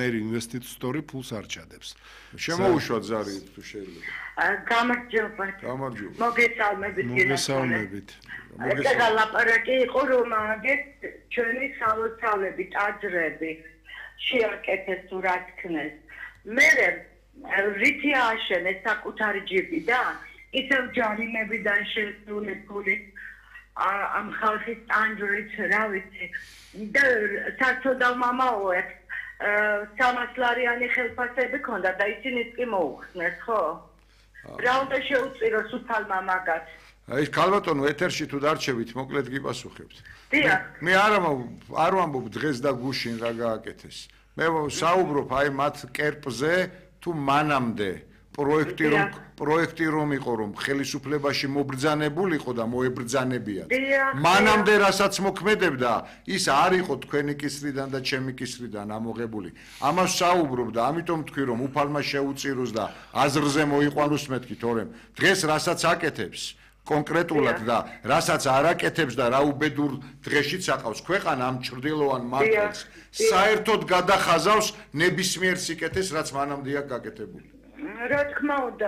ნებისმიერი ინვესტიტორი ფულს არ ჩადებს. შემოუშვათ ზარი თუ შეიძლება. გამარჯობა. გამარჯობა. მოგესალმებით. ეხლა ლაპარაკი იყო რომ აგეთ ჩვენი სამოსავლები, ტაძრები შეაკეთეს თუ რა თქნეს. მე რითი ააშენეს საკუთარი ჯიბიდან, ისევ ჯარიმებიდან შესული ფული ამ ხალხის ტანჯვით, რა ვიცი. და საცოდავ მამაოებს 300 ლარიანი ხელფასები ქონდა და ისინიც კი მოუხსნეს, ხო? რა უნდა შეუწიროს უფალმა მაგას? აი ქალბატონო ეთერში თუ დარჩებით, მოკლედ გიპასუხებთ. დიახ. მე არ ვამბობ დღეს და გუშინ რა გააკეთეს. მე საუბრობ აი მათ კერპზე თუ მანამდე პროექტი რომ იყო რომ ხელისუფლებაში მობრძანებულიყო და მოებრძანებიათ. მანამდე რასაც მოქმედებდა, ის არ იყო თქვენი კისრიდან და ჩემი კისრიდან ამოღებული. ამას საუბრობ და ამიტომ თქვი რომ უფალმა შეუწიროს და აზრზე მოიყვანოს მეთქი, თორემ დღეს რასაც აკეთებს კონკრეტულად და რასაც არ აკეთებს და რა უბედურ დღეშიც აყავს ქვეყანა ამ ჩრდილოვან მართლს საერთოდ გადახაზავს ნებისმიერ სიკეთეს რაც მანამდეა გაკეთებული. რა თქმა უნდა